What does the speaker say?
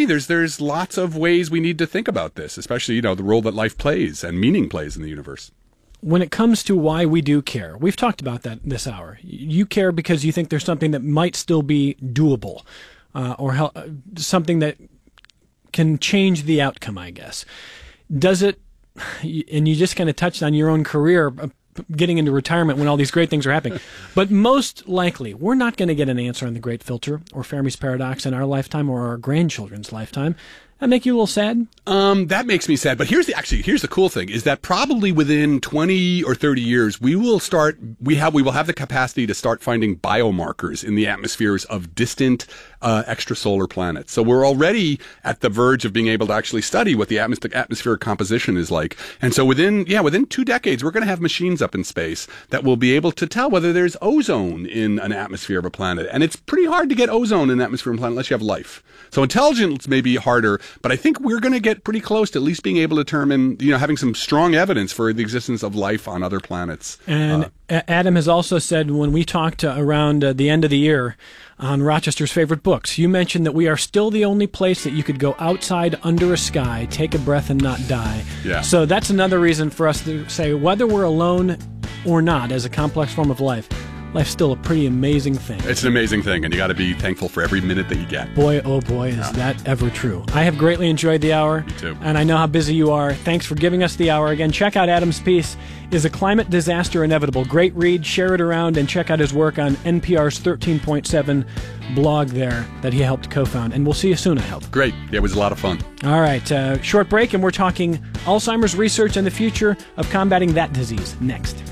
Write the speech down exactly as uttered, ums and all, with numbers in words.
There's there's lots of ways we need to think about this, especially, you know, the role that life plays and meaning plays in the universe. When it comes to why we do care, we've talked about that this hour. You care because you think there's something that might still be doable, uh, or hel- something that can change the outcome, I guess. Does it, and you just kind of touched on your own career, uh, getting into retirement when all these great things are happening. But most likely, we're not going to get an answer on the Great Filter or Fermi's Paradox in our lifetime or our grandchildren's lifetime. That make you a little sad? Um, that makes me sad. But here's the actually here's the cool thing is that probably within twenty or thirty years we will start we have we will have the capacity to start finding biomarkers in the atmospheres of distant uh, extrasolar planets. So we're already at the verge of being able to actually study what the atmos- atmospheric composition is like. And so within yeah within two decades we're going to have machines up in space that will be able to tell whether there's ozone in an atmosphere of a planet. And it's pretty hard to get ozone in an atmosphere of a planet unless you have life. So intelligence may be harder, but I think we're going to get pretty close to at least being able to determine, you know, having some strong evidence for the existence of life on other planets. And uh, Adam has also said when we talked uh, around uh, the end of the year on Rochester's favorite books, you mentioned that we are still the only place that you could go outside under a sky, take a breath and not die. Yeah. So that's another reason for us to say whether we're alone or not as a complex form of life, life's still a pretty amazing thing. It's an amazing thing, and you got to be thankful for every minute that you get. Boy, oh boy, is yeah. that ever true. I have greatly enjoyed the hour. Me too. And I know how busy you are. Thanks for giving us the hour again. Check out Adam's piece, Is a Climate Disaster Inevitable? Great read, share it around, and check out his work on N P R's thirteen point seven blog there that he helped co-found. And we'll see you soon, I hope. Great. Yeah, it was a lot of fun. All right, uh, short break, and we're talking Alzheimer's research and the future of combating that disease next.